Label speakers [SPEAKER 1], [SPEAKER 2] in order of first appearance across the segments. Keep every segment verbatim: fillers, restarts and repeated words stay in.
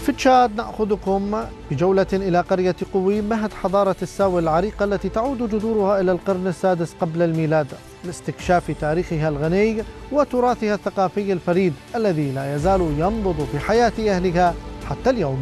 [SPEAKER 1] وفي تشاد نأخذكم بجولة إلى قرية قوي مهد حضارة الساو العريقة التي تعود جذورها إلى القرن السادس قبل الميلاد لاستكشاف تاريخها الغني وتراثها الثقافي الفريد الذي لا يزال ينبض في حياة أهلها حتى اليوم.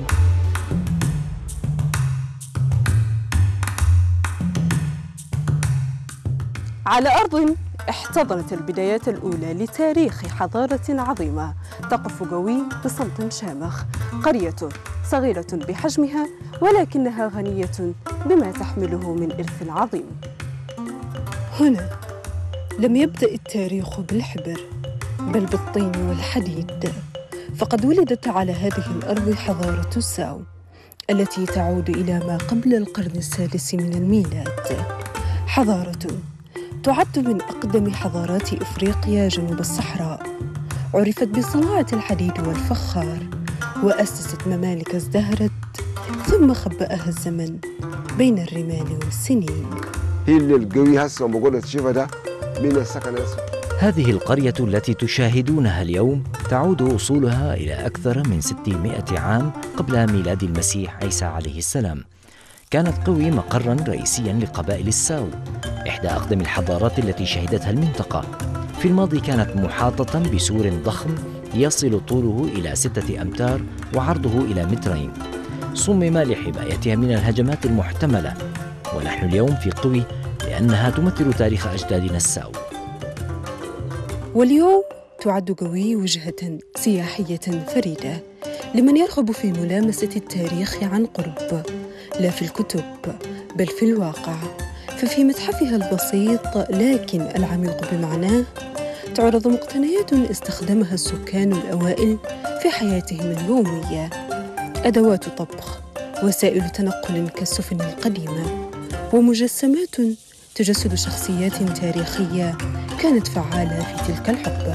[SPEAKER 2] على أرض احتضنت البدايات الأولى لتاريخ حضارة عظيمة تقف قوي بصمت شامخ، قرية صغيرة بحجمها ولكنها غنية بما تحمله من إرث عظيم.
[SPEAKER 3] هنا لم يبدأ التاريخ بالحبر بل بالطين والحديد، فقد ولدت على هذه الأرض حضارة الساو التي تعود إلى ما قبل القرن السادس من الميلاد، حضارة تعد من أقدم حضارات إفريقيا جنوب الصحراء، عرفت بصناعة الحديد والفخار وأسست ممالك ازدهرت ثم خبأها الزمن بين الرمال والسنين.
[SPEAKER 4] هي اللي القوي هسه بقول تشوفها ده من السكن.
[SPEAKER 5] هذه القرية التي تشاهدونها اليوم تعود أصولها إلى أكثر من ستمائة عام قبل ميلاد المسيح عيسى عليه السلام. كانت قوي مقراً رئيسياً لقبائل الساو، إحدى أقدم الحضارات التي شهدتها المنطقة. في الماضي كانت محاطة بسور ضخم يصل طوله إلى ستة أمتار وعرضه إلى مترين، صمم لحمايتها من الهجمات المحتملة، ونحن اليوم في قوي لأنها تمثل تاريخ أجدادنا الساو.
[SPEAKER 3] واليوم تعد قوي وجهة سياحية فريدة لمن يرغب في ملامسة التاريخ عن قرب، لا في الكتب بل في الواقع. ففي متحفها البسيط لكن العميق بمعناه تعرض مقتنيات استخدمها السكان الأوائل في حياتهم اليومية، أدوات طبخ، وسائل تنقل كالسفن القديمة، ومجسمات تجسد شخصيات تاريخية كانت فعالة في تلك الحقبة.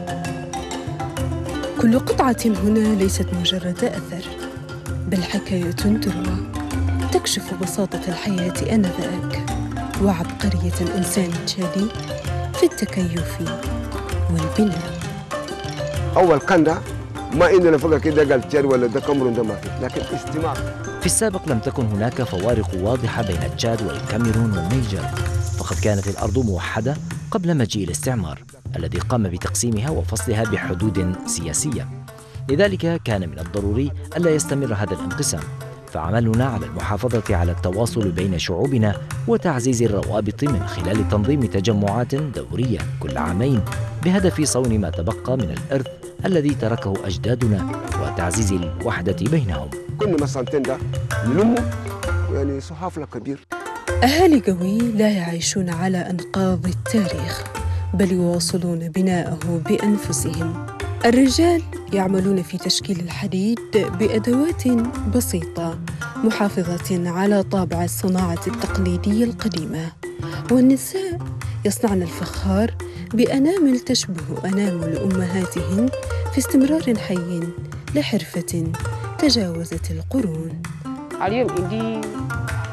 [SPEAKER 3] كل قطعة هنا ليست مجرد أثر بل حكاية تروى تكشف بساطة الحياة آنذاك وعبقرية الإنسان التشادي في التكيف والبناء.
[SPEAKER 4] أول كان ده ما إننا فقط كده قال تشاد ولا ده كاميرون ده ما في، لكن استماع.
[SPEAKER 5] في السابق لم تكن هناك فوارق واضحة بين تشاد والكاميرون والنيجر، فقد كانت الأرض موحدة قبل مجيء الاستعمار الذي قام بتقسيمها وفصلها بحدود سياسية. لذلك كان من الضروري ألا يستمر هذا الانقسام، فعملنا على المحافظة على التواصل بين شعوبنا وتعزيز الروابط من خلال تنظيم تجمعات دورية كل عامين بهدف صون ما تبقى من الإرث الذي تركه أجدادنا وتعزيز الوحدة بينهم.
[SPEAKER 4] كنا مثلا ده نلمه يعني صحافة كبير.
[SPEAKER 3] أهالي قوي لا يعيشون على أنقاض التاريخ بل يواصلون بناءه بأنفسهم. الرجال يعملون في تشكيل الحديد بأدوات بسيطة محافظة على طابع الصناعة التقليدية القديمة، والنساء يصنعن الفخار بأنامل تشبه أنامل أمهاتهن في استمرار حي لحرفة تجاوزت القرون.
[SPEAKER 6] اليوم عندي